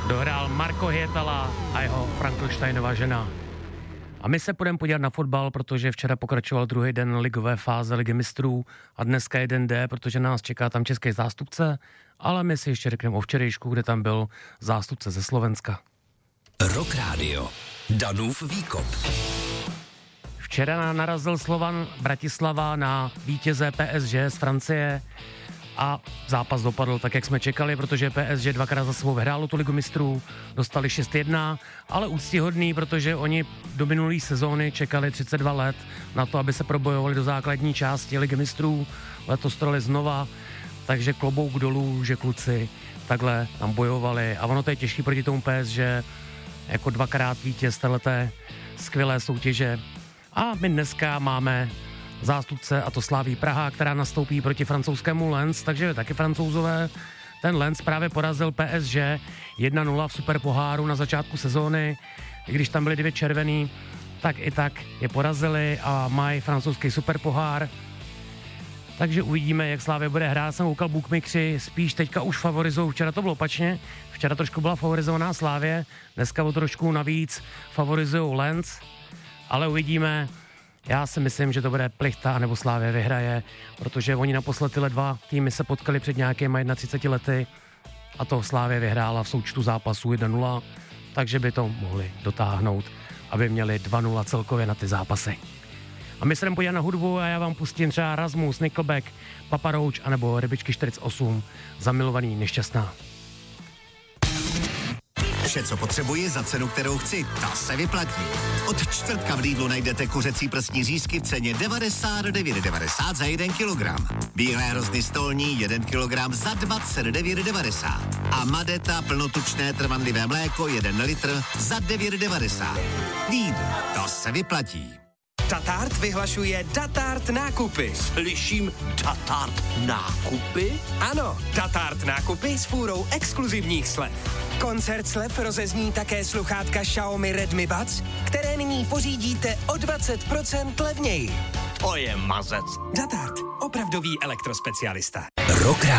dohrál Marco Hietala a jeho Frankensteinová žena. A my se půjdeme podívat na fotbal, protože včera pokračoval druhý den ligové fáze Ligy mistrů a dneska jeden jde, protože nás čeká tam český zástupce, ale my si ještě řekneme o včerejšku, kde tam byl zástupce ze Slovenska. Rock Radio. Danův výkop. Včera narazil Slovan Bratislava na vítěze PSG z Francie a zápas dopadl tak, jak jsme čekali, protože PSG dvakrát za sebou vyhrálo tu Ligu mistrů, dostali 6-1, ale úctyhodný, protože oni do minulé sezóny čekali 32 let na to, aby se probojovali do základní části Ligy mistrů, letos to dali znova, takže klobouk dolů, že kluci takhle tam bojovali a ono to je těžký proti tomu PSG, jako dvakrát vítěz téhleté skvělé soutěže. A my dneska máme zástupce, a to Slavii Praha, která nastoupí proti francouzskému Lens, takže taky Francouzové. Ten Lens právě porazil PSG 1-0 v superpoháru na začátku sezóny. I když tam byly 2 červený, tak i tak je porazili a mají francouzský superpohár. Takže uvidíme, jak Slavia bude hrát. Jsem koukal, bookmakeri spíš teďka už favorizují. Včera to bylo opačně. Včera trošku byla favorizovaná Slavie, dneska o trošku navíc favorizují Lens, ale uvidíme. Já si myslím, že to bude Plichta nebo Slavia vyhraje, protože oni naposled tyhle dva týmy se potkali před nějakýma 31 lety a to Slavia vyhrála v součtu zápasů 1-0, takže by to mohli dotáhnout, aby měli 2-0 celkově na ty zápasy. A my se jdeme podívat na hudbu a já vám pustím třeba Rasmus, Nickelback, Papa Roach anebo Rybičky 48, Zamilovaný nešťastná. Vše, co potřebuji za cenu, kterou chci, ta se vyplatí. Od čtvrtka v Lidlu najdete kuřecí prsní řízky v ceně 99,90 za 1 kilogram. Bílé hrozny stolní 1 kilogram za 29,90. A Madeta plnotučné trvanlivé mléko 1 litr za 9,90. Lidl, to se vyplatí. Datart vyhlašuje Datart nákupy. Slyším Datart nákupy? Ano, Datart nákupy s fůrou exkluzivních slev. Koncert slev rozezní také sluchátka Xiaomi Redmi Buds, které nyní pořídíte o 20% levněji. To je mazec. Datart, opravdový elektrospecialista. Rock